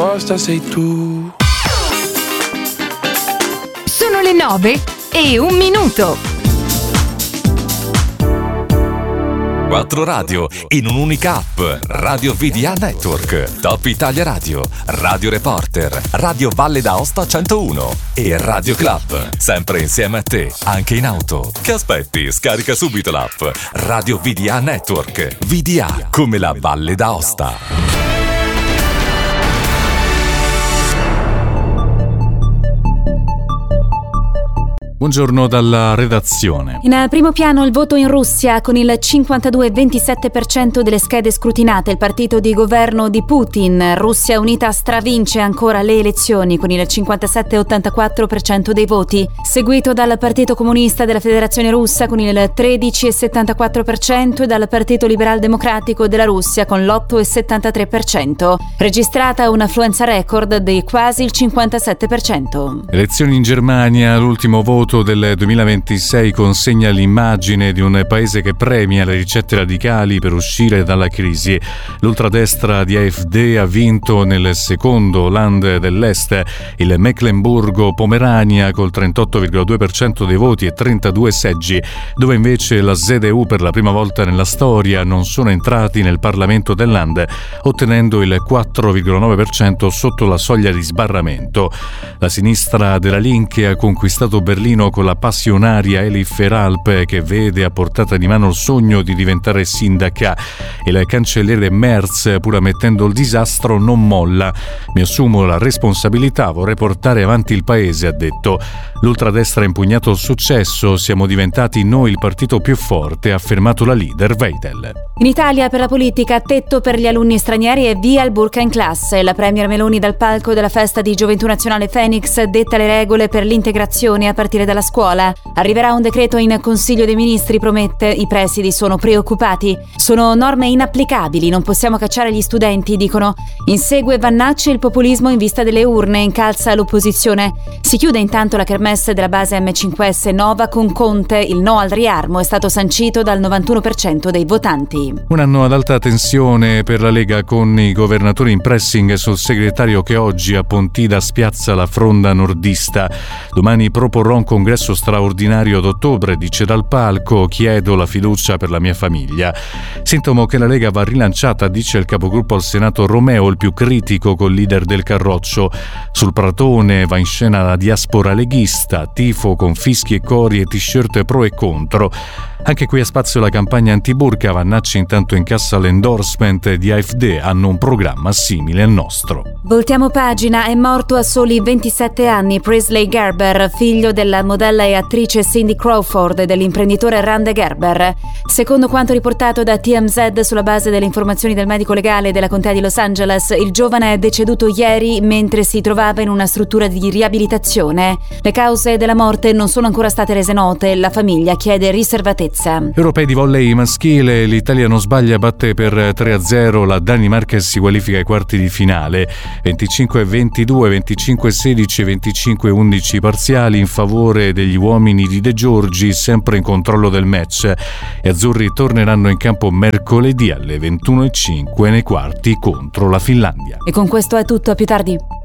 risposta sei tu. Sono le 9:01. 4 radio in un'unica app. Radio VDA Network, Top Italia Radio, Radio Reporter, Radio Valle d'Aosta 101 e Radio Club. Sempre insieme a te, anche in auto. Che aspetti? Scarica subito l'app. Radio VDA Network. VDA come la Valle d'Aosta. Buongiorno dalla redazione. In primo piano il voto in Russia con il 52,27% delle schede scrutinate. Il partito di governo di Putin, Russia Unita, stravince ancora le elezioni con il 57,84% dei voti, seguito dal Partito Comunista della Federazione Russa con il 13,74% e dal Partito Liberal Democratico della Russia con l'8,73%. Registrata un'affluenza record di quasi il 57%. Elezioni in Germania, l'ultimo voto del 2026 consegna l'immagine di un paese che premia le ricette radicali per uscire dalla crisi. L'ultradestra di AfD ha vinto nel secondo Land dell'Est, il Mecklenburgo-Pomerania, col 38,2% dei voti e 32 seggi, dove invece la CDU per la prima volta nella storia non sono entrati nel Parlamento del Land, ottenendo il 4,9% sotto la soglia di sbarramento. La sinistra della Linke ha conquistato Berlino con la passionaria Elif Feralp, che vede a portata di mano il sogno di diventare sindaca, e il cancelliere Merz, pur ammettendo il disastro, non molla. Mi assumo la responsabilità, vorrei portare avanti il paese, ha detto. L'ultradestra ha impugnato il successo, siamo diventati noi il partito più forte, ha affermato la leader Weidel. In Italia per la politica, tetto per gli alunni stranieri e via il burka in classe. La premier Meloni dal palco della festa di Gioventù Nazionale Phoenix detta le regole per l'integrazione a partire dalla scuola. Arriverà un decreto in Consiglio dei Ministri, promette. I presidi sono preoccupati. Sono norme inapplicabili, non possiamo cacciare gli studenti, dicono. Insegue Vannacci il populismo in vista delle urne, incalza l'opposizione. Si chiude intanto la kermesse della base M5S Nova con Conte. Il no al riarmo è stato sancito dal 91% dei votanti. Un anno ad alta tensione per la Lega, con i governatori in pressing sul segretario che oggi a Pontida spiazza la fronda nordista. Domani proporrò un congresso straordinario ad ottobre, dice dal palco, chiedo la fiducia per la mia famiglia. Sintomo che la Lega va rilanciata, dice il capogruppo al Senato Romeo, il più critico col leader del Carroccio. Sul Pratone va in scena la diaspora leghista, tifo con fischi e cori e t-shirt pro e contro. Anche qui ha spazio la campagna antiburca. Vannacci intanto incassa l'endorsement di AfD, hanno un programma simile al nostro. Voltiamo pagina. È morto a soli 27 anni Presley Gerber, figlio della modella e attrice Cindy Crawford e dell'imprenditore Rand Gerber. Secondo quanto riportato da TMZ sulla base delle informazioni del medico legale della contea di Los Angeles, il giovane è deceduto ieri mentre si trovava in una struttura di riabilitazione. Le cause della morte non sono ancora state rese note. La famiglia chiede riservatezza. Europei di volley maschile, l'Italia non sbaglia, batte per 3-0 la Danimarca e si qualifica ai quarti di finale. 25-22, 25-16 e 25-11 parziali in favore degli uomini di De Giorgi, sempre in controllo del match. Gli azzurri torneranno in campo mercoledì alle 21:05 nei quarti contro la Finlandia. E con questo è tutto, a più tardi.